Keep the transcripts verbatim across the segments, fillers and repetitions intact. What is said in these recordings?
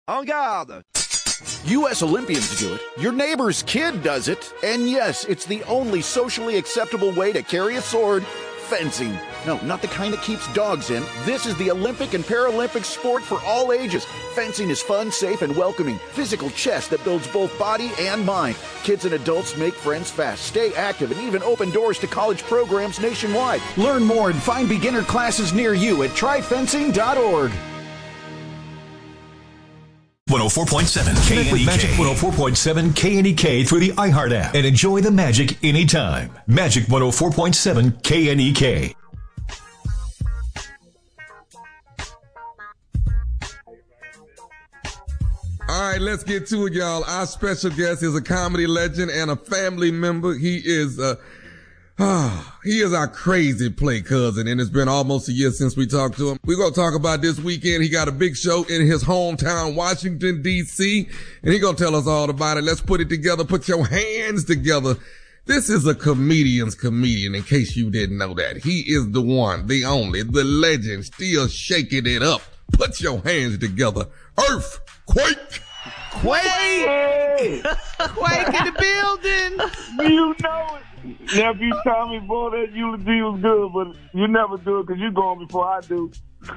En garde! U S Olympians do it, your neighbor's kid does it, and yes, it's the only socially acceptable way to carry a sword, fencing. No, not the kind that keeps dogs in. This is the Olympic and Paralympic sport for all ages. Fencing is fun, safe, and welcoming. Physical chess that builds both body and mind. Kids and adults make friends fast, stay active, and even open doors to college programs nationwide. Learn more and find beginner classes near you at try fencing dot org. one oh four point seven K N E K. Connect with Magic one oh four point seven K N E K through the iHeart app and enjoy the magic anytime. Magic one oh four point seven K N E K. All right, let's get to it, y'all. Our special guest is a comedy legend and a family member. He is uh, ah, he is our crazy play cousin, and it's been almost a year since we talked to him. We're going to talk about this weekend. He got a big show in his hometown, Washington, D C, and he's going to tell us all about it. Let's put it together. Put your hands together. This is a comedian's comedian, in case you didn't know that. He is the one, the only, the legend, still shaking it up. Put your hands together. Earthquake! Quake! Hey. Quake in the building! You know it. Nephew Tommy, boy, that eulogy was good, but you never do it because you go on before I do.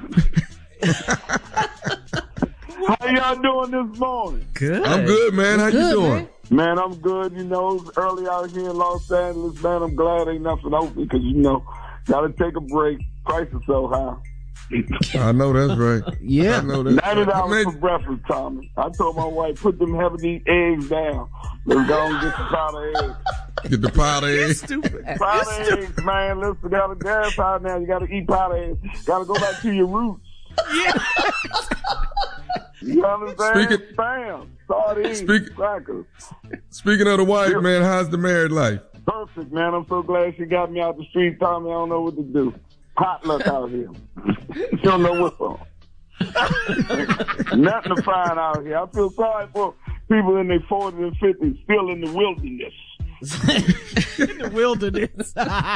How y'all doing this morning? Good. I'm good, man. How good, you doing? Man? man, I'm good. You know, it's early out here in Los Angeles, man. I'm glad ain't nothing open because, you know, gotta take a break. Price is so high. I know that's right. Yeah. I know that's ninety dollars right. for breakfast, Tommy. I told my wife, put them heavy eggs down. Let's go and get some powder eggs. Get the powder eggs. Stupid. Powder eggs, man. Listen, got a gas out now. You got to eat powder eggs. Got to go back to your roots. Yeah. You understand? Speaking, Bam. Sardines, speak, crackers. Speaking of the wife, yep. man, how's the married life? Perfect, man. I'm so glad she got me out the street, Tommy. I don't know what to do. Hot luck out here. You don't know what's on. Nothing to find out here. I feel sorry for people in their forties and fifties still in the wilderness. In the wilderness.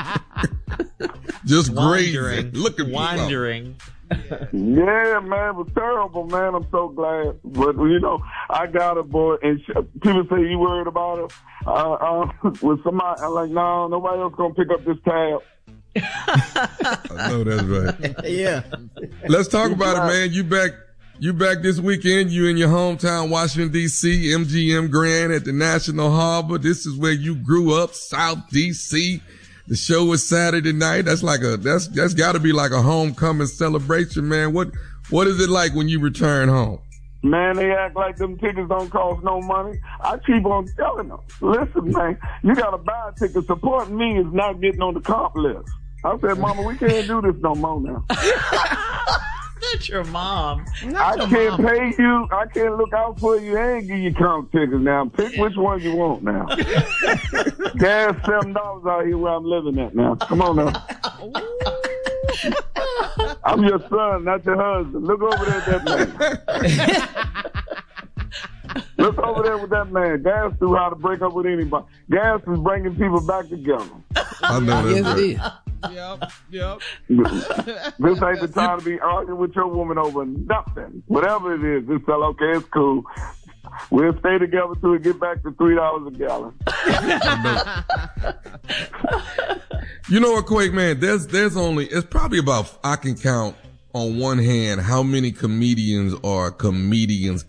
Just wandering. grazing. Looking Wandering. Yeah, man, it was terrible, man. I'm so glad. But, you know, I got it, boy. And sh- people say, you worried about it? Uh, uh, with somebody, I'm like, no, nobody else going to pick up this tab. I know that's right. Yeah. Let's talk about it, man. You back you back this weekend. You in your hometown, Washington, D C, M G M Grand at the National Harbor. This is where you grew up, South D C. The show is Saturday night. That's like a that's that's gotta be like a homecoming celebration, man. What what is it like when you return home? Man, they act like them tickets don't cost no money. I keep on telling them, listen, man, you gotta buy a ticket. Supporting me is not getting on the comp list. I said, Mama, we can't do this no more now. Not your mom. Not I your can't mom. pay you. I can't look out for you and give you comp tickets now. Pick which one you want now. Gas seven dollars out here where I'm living at now. Come on now. I'm your son, not your husband. Look over there at that man. Look over there with that man. Gas knew how to break up with anybody. Gas is bringing people back together. I know that's Yes, right. it is. Yep, yep. This ain't the time to be arguing with your woman over nothing. Whatever it is, just tell, okay, it's cool. We'll stay together till we get back to three dollars a gallon. You know what, Quake, man? There's there's only it's probably about I can count on one hand how many comedians are comedians